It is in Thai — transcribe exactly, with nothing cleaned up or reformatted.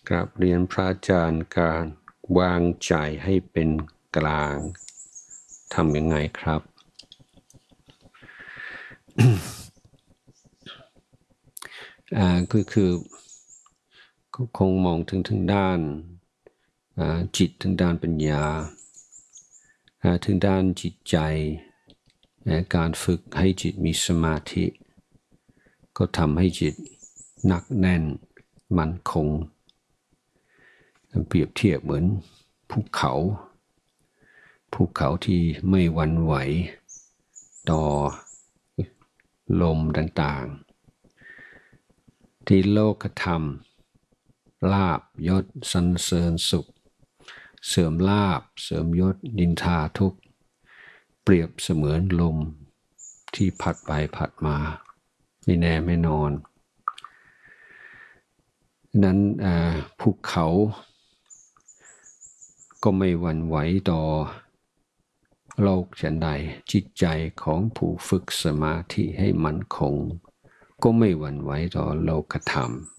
กราบเรียนพระอาจารย์การวางใจให้เป็นกลางทำยังไงครับ อ่าคือคือก็คงมองถึงถึงด้านจิตถึงด้านปัญญาถึงด้านจิตใจการฝึกให้จิตมีสมาธิก็ทำให้จิตหนักแน่นมั่นคงเปรียบเทียบเหมือนภูเขาภูเขาที่ไม่หวั่นไหวต่อลมต่างๆที่โลกธรรมลาภยศสรรเสริญสุขเสริมลาภเสริมยศนินทาทุกข์เปรียบเสมือนลมที่พัดไปพัดมาไม่แน่ไม่นอนนั้นภูเขาก็ไม่หวั่นไหวต่อโลกฉันใดจิตใจของผู้ฝึกสมาธิให้มั่นคงก็ไม่หวั่นไหวต่อโลกธรรม